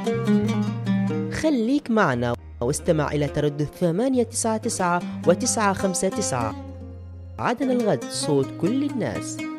خليك معنا واستمع إلى تردد 899 و959. عدن الغد، صوت كل الناس.